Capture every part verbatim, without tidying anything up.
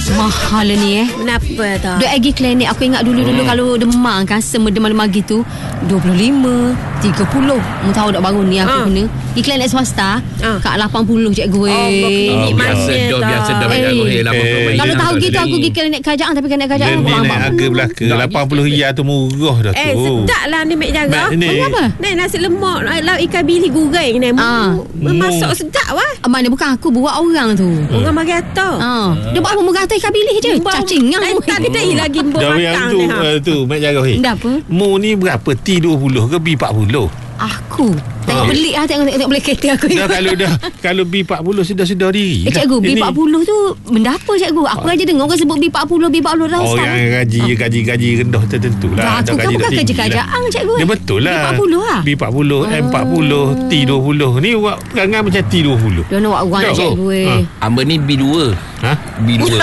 Mahal ni eh. Kenapa tak? Duk pergi klinik. Aku ingat dulu-dulu hmm. kalau demam kan, semua demam-demam gitu dua puluh lima, tiga puluh. Mu tahu tak baru ni aku ha. kena di klinik swasta ha. kat lapan puluh cikgu eh. Oh, klinik oh, biasa dah biasa dah banyak eh. lapan puluh. Eh. Kalau tahu gitu aku pergi klinik kerajaan, tapi klinik kerajaan aku naik harga belaka lapan puluh riyal tu murah dah tu. Eh sedap lah ni Mek Jaga. Ni apa? Ni nasi lemak lauk ikan bili goreng ni. Ah. Masak sedap wah. Mana bukan aku buat orang tu. Orang bagi atas. Ha. Dia buat apa muka atas ikan bilis je. Cacing yang mu. Tak ada lagi mbok makan tu, ni. Uh, tu Mek Jaga he. Dah apa? Mu ni berapa? T dua puluh ke B empat puluh? Aku tengok ha. belik lah, tengok tengok belik kereta aku. Dah kalau dah kalau B empat puluh sudah-sudah diri. Eh cikgu, B empat puluh tu benda apa cikgu? Aku aja dengar orang sebut B empat puluh, B empat puluh dah oh, start. yang gaji ha. gaji-gaji rendah tertentu lah. Aku kan bukan kerja kerajaan cikgu. Dia betul lah. B empat puluh lah. B empat puluh, M empat puluh, T dua puluh. Ni buat perangai macam T dua puluh. Dia nak buat orang cikgu eh. Amba ni B dua. Ha? B dua.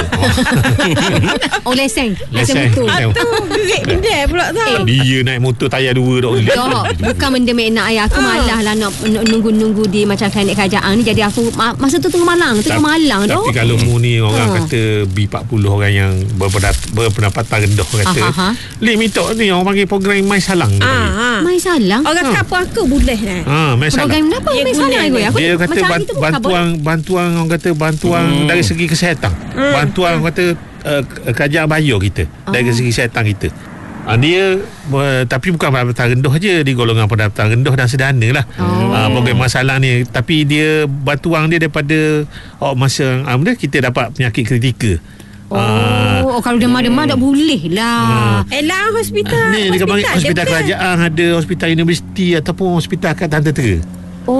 Oh lesen. Lesen betul. Tu gerik benda pula tau. Dia naik motor tayar dua dah. Bukan benda mek nak ayah. Aku malah lah nak nunggu-nunggu di macam klinik kerajaan ni. Jadi aku masa tu tengah malang, tengah malang tu. Tapi kalau mu ni orang ha. kata B empat puluh, orang yang berpendapatan rendah kata. Lek minta ni orang panggil program Mai Salang. Ah, Mai Salang. Orang kampung aku boleh dah. Ha, Mai Salang. Program apa Mai Salang aku? Dia kata bantuan bantuan orang kata bantuan hmm. dari segi kesihatan. Hmm. Bantuan orang kata uh, kerajaan bayar kita dari segi kesihatan kita. Ha, dia uh, tapi bukan pendapatan rendah je, di golongan pendapatan rendah dan sederhana lah. Oh. Uh, program masalah ni, tapi dia bantuan dia daripada oh, masa um, dia kita dapat penyakit kritikal. Oh, uh, oh kalau demam-demam tak boleh lah. Uh, Elah hospital. Ni dia panggil hospital kerajaan, ada hospital universiti ataupun hospital kat tentera. Oh.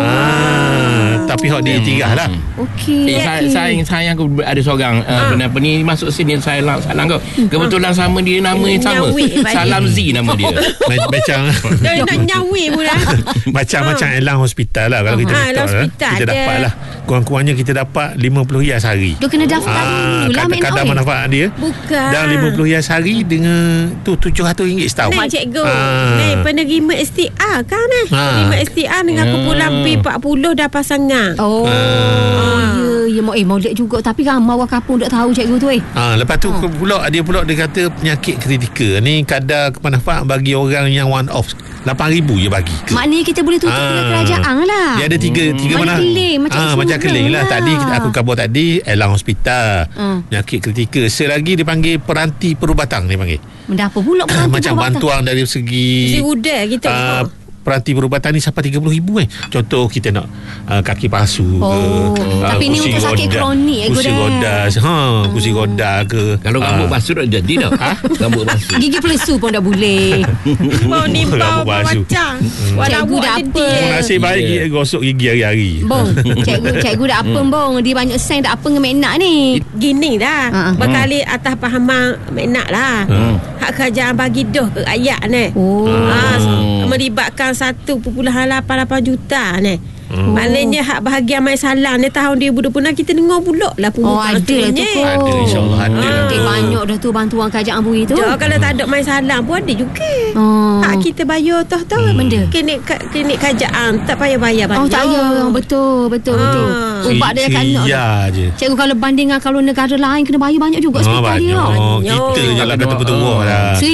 Ah, tapi hak dia tirah lah. Okey. Eh, saya, saya saya aku ada seorang uh, ah. apa ni masuk sini saya lang salang kau. Kebetulan sama dia nama yang sama. Salam Z nama dia. Macam dia nak nyawi pula. Macam-macam Elang hospital lah kalau kita minta. Kita dapat lah. Kurang-kurangnya kita dapat lima puluh riyal sehari. Dia kena daftar dulu lah Mek Nak. Kadar manfaat dia. Bukan. Dan lima puluh riyal sehari dengan tu tujuh ratus ringgit setahun. Ni cikgu. Ni penerima S T R kan eh. Penerima S T R dengan kumpulan B empat puluh dah pasangan. Oh, ah. ya, ya, eh molek juga, tapi ramai orang kampung tak tahu cikgu tu eh. Ah, lepas tu oh. pula dia pula dia kata penyakit kritikal ni kadar manfaat bagi orang yang one off lapan ribu je bagi. Maknanya kita boleh tutup dengan ah. kerajaan lah. Dia ada tiga hmm. tiga mana? Keling, macam ah, macam keling lah. lah. Tadi aku kabur tadi Elang Hospital. Hmm. Penyakit kritikal. Selagi dipanggil peranti perubatan dia panggil. Benda apa pula peranti macam perubatan? Bantuan dari segi si udara kita. Uh, peranti perubatan ni sampai tiga puluh ribu eh. Contoh kita nak uh, kaki palsu oh, ke uh, tapi ni untuk sakit kronik eh, kursi roda ha, kursi roda ke. Kalau rambut uh, basuh dah jadi dah. Ha? Rambut basuh. Gigi pelesu pun dah boleh. Mau ni bau macam. Cikgu dah apa? Nasib baik yeah. gosok gigi hari-hari. Bong, cikgu cikgu dah apa bong? Dia banyak sen tak apa dengan Mek Nak ni. Gini dah. Uh-huh. Berkali atas pahaman Mek Nak lah. Uh. Hak kerajaan bagi dah ke ayat ni. Oh. Ha, melibatkan satu perpuluhan lapan lapan juta ni. Hmm. Maknanya hak bahagian Mai Salang ni tahun dua ribu dua puluh enam kita dengar pula lah pembukaan. Oh ada lah tu. Ada insyaAllah ada. Okay, banyak dah tu bantuan kerajaan bui tu. Jo, kalau tak ada Mai Salang pun ada juga. Oh. Hak kita bayar toh toh hmm. benda. Klinik klinik kerajaan tak payah bayar banyak. Oh tak payah. Betul betul ha. betul. Ubak dia kan nak. Ya je. Cikgu kalau bandingkan kalau negara lain kena bayar banyak juga hospital dia. Kita je lah kata betul lah.